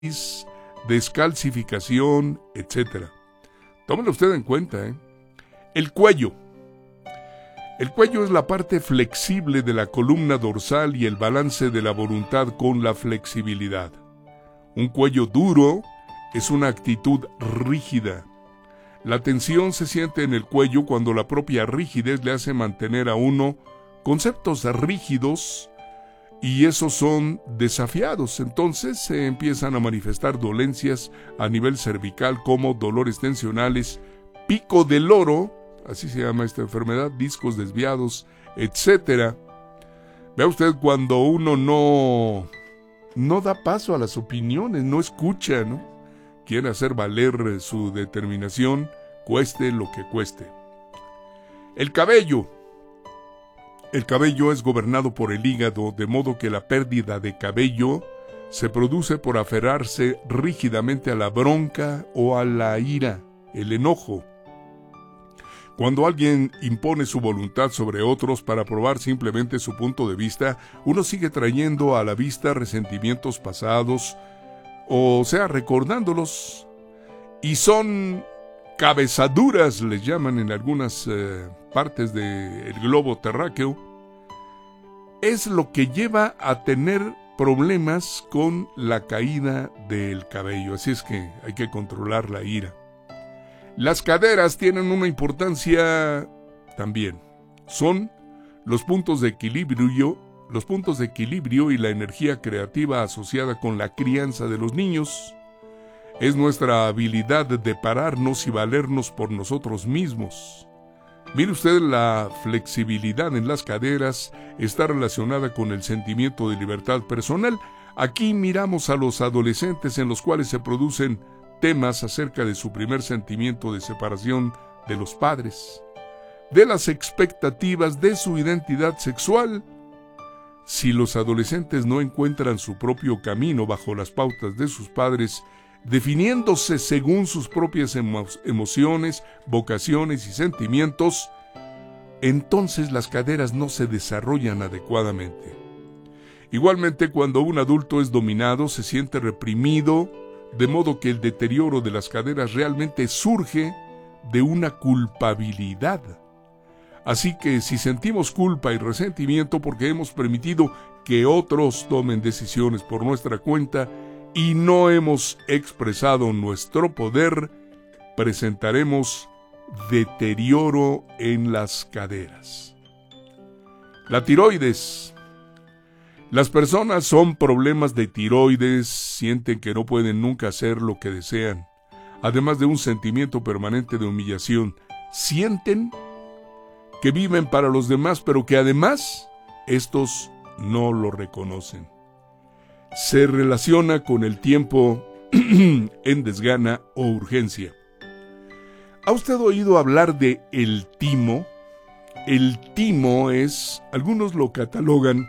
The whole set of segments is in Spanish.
descalcificación, etc. Tómelo usted en cuenta, ¿eh? El cuello. El cuello es la parte flexible de la columna dorsal y el balance de la voluntad con la flexibilidad. Un cuello duro es una actitud rígida. La tensión se siente en el cuello cuando la propia rigidez le hace mantener a uno conceptos rígidos y esos son desafiados. Entonces se empiezan a manifestar dolencias a nivel cervical como dolores tensionales, pico de loro, así se llama esta enfermedad, discos desviados, etc. Vea usted cuando uno no da paso a las opiniones, no escucha, ¿no? Quiere hacer valer su determinación, cueste lo que cueste. El cabello. El cabello es gobernado por el hígado, de modo que la pérdida de cabello se produce por aferrarse rígidamente a la bronca o a la ira, el enojo. Cuando alguien impone su voluntad sobre otros para probar simplemente su punto de vista, uno sigue trayendo a la vista resentimientos pasados, o sea, recordándolos, y son cabezaduras, les llaman en algunas partes del globo terráqueo. Es lo que lleva a tener problemas con la caída del cabello, así es que hay que controlar la ira. Las caderas tienen una importancia también. Son los puntos de equilibrio y la energía creativa asociada con la crianza de los niños. Es nuestra habilidad de pararnos y valernos por nosotros mismos. Mire usted, la flexibilidad en las caderas está relacionada con el sentimiento de libertad personal. Aquí miramos a los adolescentes en los cuales se producen temas acerca de su primer sentimiento de separación de los padres, de las expectativas de su identidad sexual. Si los adolescentes no encuentran su propio camino bajo las pautas de sus padres, definiéndose según sus propias emociones, vocaciones y sentimientos, entonces las caderas no se desarrollan adecuadamente. Igualmente, cuando un adulto es dominado, se siente reprimido, de modo que el deterioro de las caderas realmente surge de una culpabilidad. Así que si sentimos culpa y resentimiento porque hemos permitido que otros tomen decisiones por nuestra cuenta y no hemos expresado nuestro poder, presentaremos deterioro en las caderas. La tiroides. Las personas con problemas de tiroides sienten que no pueden nunca hacer lo que desean, además de un sentimiento permanente de humillación. Sienten que viven para los demás, pero que además estos no lo reconocen. Se relaciona con el tiempo en desgana o urgencia. ¿Ha usted oído hablar de el timo? El timo es, algunos lo catalogan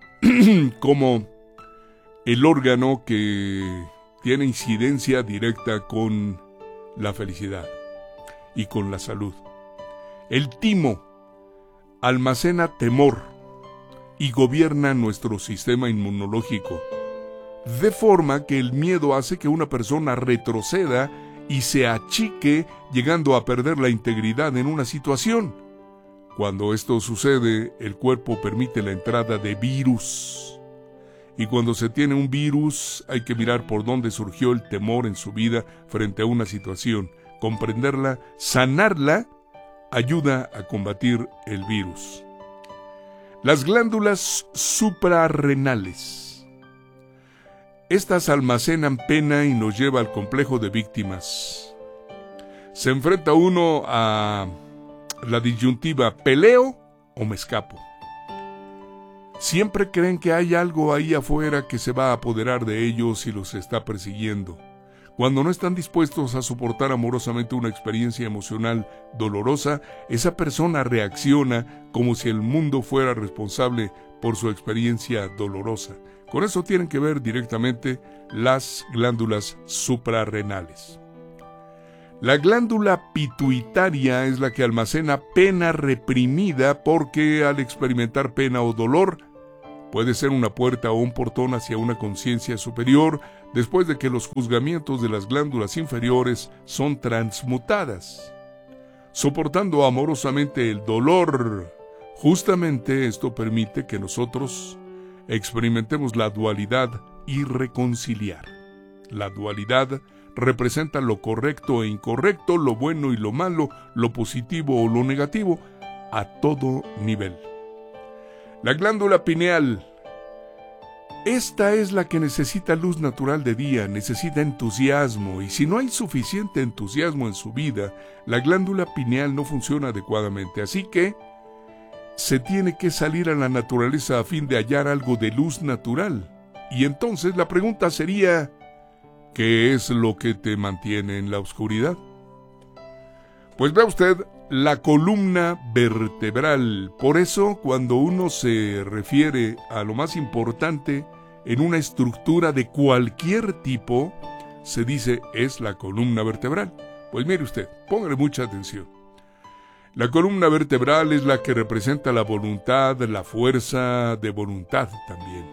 como el órgano que tiene incidencia directa con la felicidad y con la salud. El timo almacena temor y gobierna nuestro sistema inmunológico, de forma que el miedo hace que una persona retroceda y se achique, llegando a perder la integridad en una situación. Cuando esto sucede, el cuerpo permite la entrada de virus. Y cuando se tiene un virus, hay que mirar por dónde surgió el temor en su vida frente a una situación. Comprenderla, sanarla, ayuda a combatir el virus. Las glándulas suprarrenales. Estas almacenan pena y nos lleva al complejo de víctimas. Se enfrenta uno a la disyuntiva: ¿peleo o me escapo? Siempre creen que hay algo ahí afuera que se va a apoderar de ellos y los está persiguiendo. Cuando no están dispuestos a soportar amorosamente una experiencia emocional dolorosa, esa persona reacciona como si el mundo fuera responsable por su experiencia dolorosa. Con eso tienen que ver directamente las glándulas suprarrenales. La glándula pituitaria es la que almacena pena reprimida, porque al experimentar pena o dolor, puede ser una puerta o un portón hacia una conciencia superior, después de que los juzgamientos de las glándulas inferiores son transmutadas, soportando amorosamente el dolor. Justamente esto permite que nosotros experimentemos la dualidad irreconciliar. La dualidad representa lo correcto e incorrecto, lo bueno y lo malo, lo positivo o lo negativo, a todo nivel. La glándula pineal. Esta es la que necesita luz natural de día, necesita entusiasmo, y si no hay suficiente entusiasmo en su vida, la glándula pineal no funciona adecuadamente. Así que se tiene que salir a la naturaleza a fin de hallar algo de luz natural. Y entonces la pregunta sería, ¿qué es lo que te mantiene en la oscuridad? Pues vea usted, la columna vertebral. Por eso, cuando uno se refiere a lo más importante en una estructura de cualquier tipo, se dice es la columna vertebral. Pues mire usted, póngale mucha atención. La columna vertebral es la que representa la voluntad, la fuerza de voluntad también.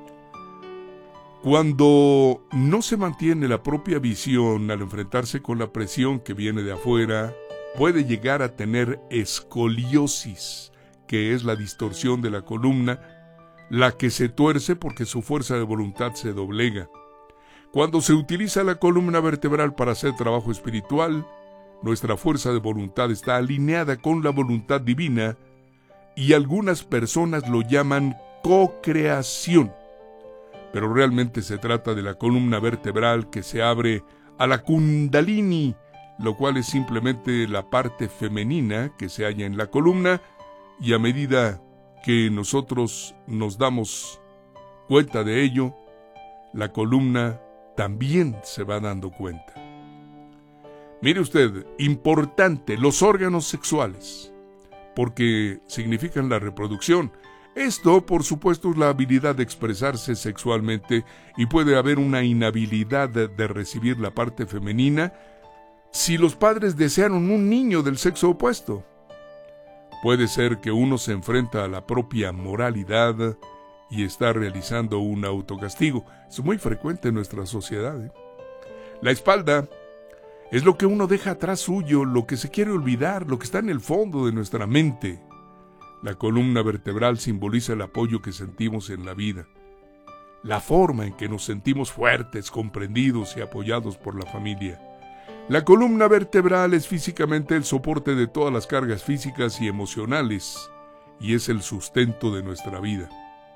Cuando no se mantiene la propia visión al enfrentarse con la presión que viene de afuera, puede llegar a tener escoliosis, que es la distorsión de la columna, la que se tuerce porque su fuerza de voluntad se doblega. Cuando se utiliza la columna vertebral para hacer trabajo espiritual, nuestra fuerza de voluntad está alineada con la voluntad divina y algunas personas lo llaman co-creación. Pero realmente se trata de la columna vertebral que se abre a la Kundalini, lo cual es simplemente la parte femenina que se halla en la columna, y a medida que nosotros nos damos cuenta de ello, la columna también se va dando cuenta. Mire usted, importante, los órganos sexuales, porque significan la reproducción. Esto, por supuesto, es la habilidad de expresarse sexualmente, y puede haber una inhabilidad de recibir la parte femenina si los padres desearon un niño del sexo opuesto. Puede ser que uno se enfrenta a la propia moralidad y está realizando un autocastigo. Es muy frecuente en nuestra sociedad. La espalda es lo que uno deja atrás suyo, lo que se quiere olvidar, lo que está en el fondo de nuestra mente. La columna vertebral simboliza el apoyo que sentimos en la vida, la forma en que nos sentimos fuertes, comprendidos y apoyados por la familia. La columna vertebral es físicamente el soporte de todas las cargas físicas y emocionales, y es el sustento de nuestra vida.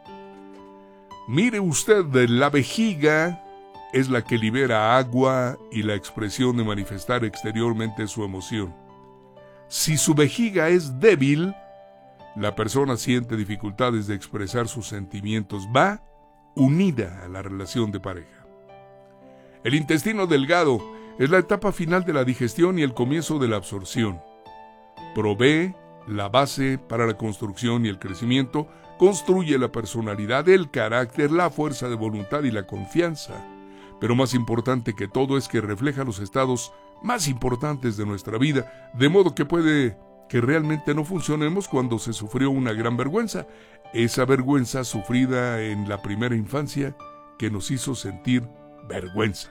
Mire usted, la vejiga es la que libera agua y la expresión de manifestar exteriormente su emoción. Si su vejiga es débil, la persona siente dificultades de expresar sus sentimientos. Va unida a la relación de pareja. El intestino delgado es la etapa final de la digestión y el comienzo de la absorción. Provee la base para la construcción y el crecimiento, construye la personalidad, el carácter, la fuerza de voluntad y la confianza. Pero más importante que todo es que refleja los estados más importantes de nuestra vida, de modo que puede que realmente no funcionemos cuando se sufrió una gran vergüenza, esa vergüenza sufrida en la primera infancia que nos hizo sentir vergüenza.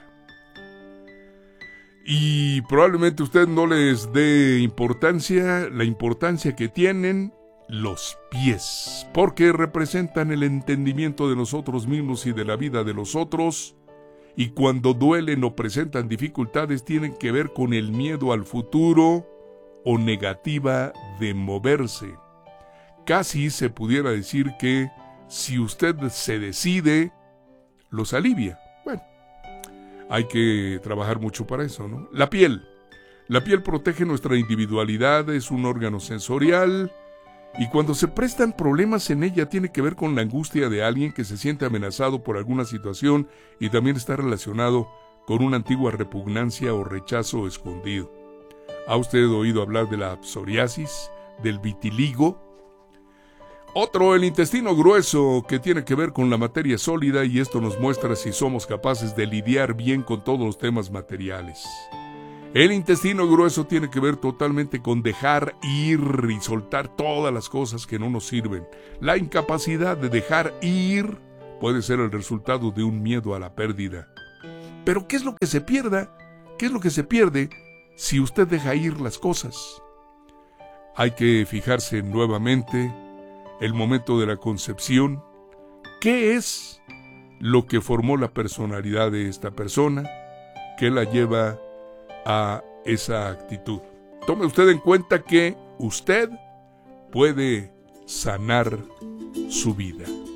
Y probablemente usted no les dé la importancia que tienen los pies, porque representan el entendimiento de nosotros mismos y de la vida de los otros, y cuando duelen o presentan dificultades tienen que ver con el miedo al futuro o negativa de moverse. Casi se pudiera decir que si usted se decide, los alivia. Bueno, hay que trabajar mucho para eso, ¿no? La piel. La piel protege nuestra individualidad, es un órgano sensorial, y cuando se prestan problemas en ella tiene que ver con la angustia de alguien que se siente amenazado por alguna situación y también está relacionado con una antigua repugnancia o rechazo escondido. ¿Ha usted oído hablar de la psoriasis, del vitiligo? Otro, el intestino grueso, que tiene que ver con la materia sólida, y esto nos muestra si somos capaces de lidiar bien con todos los temas materiales. El intestino grueso tiene que ver totalmente con dejar ir y soltar todas las cosas que no nos sirven. La incapacidad de dejar ir puede ser el resultado de un miedo a la pérdida. Pero ¿qué es lo que se pierda? ¿Qué es lo que se pierde si usted deja ir las cosas? Hay que fijarse nuevamente el momento de la concepción. ¿Qué es lo que formó la personalidad de esta persona? ¿Qué la lleva a esa actitud? Tome usted en cuenta que usted puede sanar su vida.